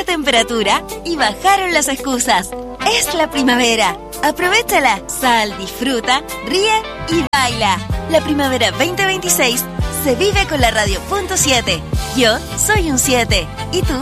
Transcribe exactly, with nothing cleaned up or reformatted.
la temperatura y bajaron las excusas. Es la primavera. Aprovéchala. Sal, disfruta, ríe y baila. La primavera veinte veintiséis se vive con la radio punto siete. Yo soy un siete. ¿Y tú?